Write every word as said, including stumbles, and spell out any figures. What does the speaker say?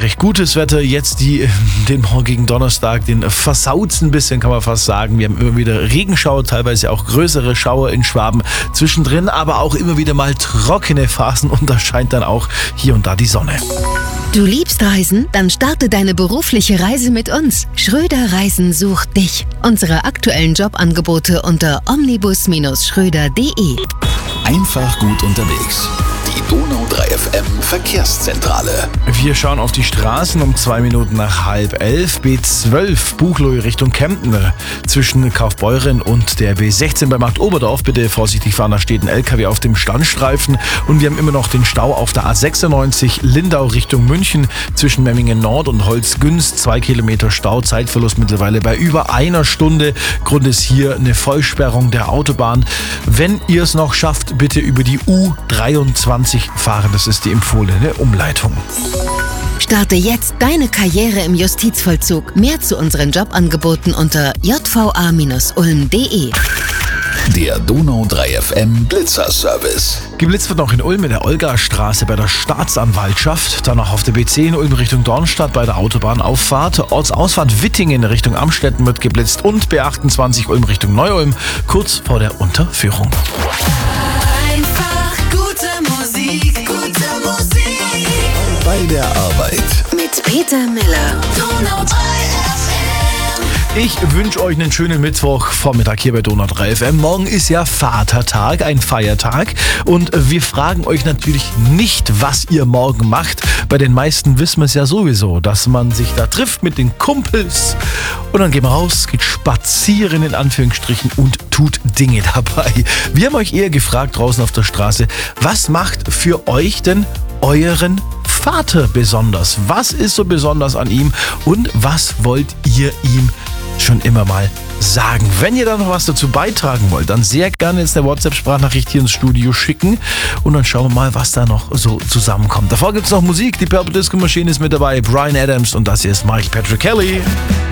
recht gutes Wetter. Jetzt die, den morgigen Donnerstag, den versaut's ein bisschen, kann man fast sagen. Wir haben immer wieder Regenschauer, teilweise auch größere Schauer in Schwaben zwischendrin, aber auch immer wieder mal trockene Phasen und da scheint dann auch hier und da die Sonne. Du liebst Reisen? Dann starte deine berufliche Reise mit uns. Schröder Reisen sucht dich. Unsere aktuellen Jobangebote unter omnibus Bindestrich schröder punkt de. Einfach gut unterwegs. Die Donau drei F M Verkehrszentrale. Wir schauen auf die Straßen um zwei Minuten nach halb elf. B zwölf Buchloe Richtung Kempten zwischen Kaufbeuren und der B sechzehn bei Markt Oberdorf. Bitte vorsichtig fahren, da steht ein L K W auf dem Standstreifen. Und wir haben immer noch den Stau auf der A sechsundneunzig Lindau Richtung München zwischen Memmingen Nord und Holzgünst. Zwei Kilometer Stau, Zeitverlust mittlerweile bei über einer Stunde. Grund ist hier eine Vollsperrung der Autobahn. Wenn ihr es noch schafft, bitte über die U dreiundzwanzig fahren. Das ist die empfohlene Umleitung. Starte jetzt deine Karriere im Justizvollzug. Mehr zu unseren Jobangeboten unter j v a Bindestrich ulm punkt de. Der Donau drei F M Blitzerservice. Geblitzt wird noch in Ulm in der Olgastraße bei der Staatsanwaltschaft. Dann noch auf der B zehn Ulm Richtung Dornstadt bei der Autobahnauffahrt. Ortsausfahrt Wittingen Richtung Amstetten wird geblitzt und B achtundzwanzig Ulm Richtung Neu-Ulm kurz vor der Unterführung. Einfach gute Musik, gute Musik. Bei der Arbeit. Mit Peter Miller. Donau drei F M. Ich wünsche euch einen schönen Mittwochvormittag hier bei Donau drei F M. Morgen ist ja Vatertag, ein Feiertag. Und wir fragen euch natürlich nicht, was ihr morgen macht. Bei den meisten wissen wir es ja sowieso, dass man sich da trifft mit den Kumpels. Und dann geht man raus, geht spazieren in Anführungsstrichen und tut Dinge dabei. Wir haben euch eher gefragt draußen auf der Straße, was macht für euch denn euren Vater besonders? Was ist so besonders an ihm und was wollt ihr ihm schon immer mal sagen? Wenn ihr da noch was dazu beitragen wollt, dann sehr gerne jetzt eine WhatsApp-Sprachnachricht hier ins Studio schicken und dann schauen wir mal, was da noch so zusammenkommt. Davor gibt es noch Musik, die Purple Disco Machine ist mit dabei, Bryan Adams und das hier ist Mike Patrick Kelly.